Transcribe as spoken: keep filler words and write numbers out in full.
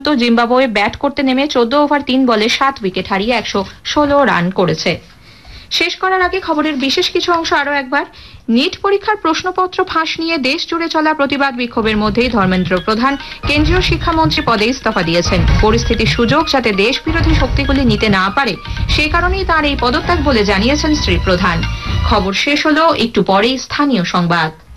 তো Zimbabwe bat করতে নেমে চোদ্দ ওভার তিন বলে সাত উইকেট হারিয়ে একশো ষোলো রান করেছে। শেষ করার আগে খবরের বিশেষ কিছু অংশ আরো একবার। নিট পরীক্ষার প্রশ্নপত্র ফাঁস নিয়ে দেশ জুড়ে চলা প্রতিবাদ বিক্ষোভের মধ্যেই ধর্মেন্দ্র প্রধান কেন্দ্রীয় শিক্ষামন্ত্রী পদে ইস্তফা দিয়েছেন। পরিস্থিতির সুযোগ যাতে দেশ বিরোধী শক্তিগুলি নিতে না পারে সেই কারণেই তার এই পদত্যাগ বলে জানিয়েছেন শ্রী প্রধান। খবর শেষ হলো, একটু পরেই স্থানীয় সংবাদ।